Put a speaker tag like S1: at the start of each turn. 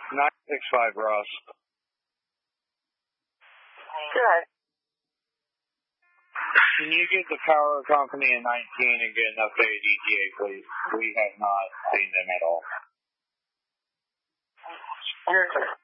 S1: 965 Ross.
S2: Good.
S1: Can you get the power company in 19 and get an updated ETA, please? We have not seen them at all.
S2: Yes, sir.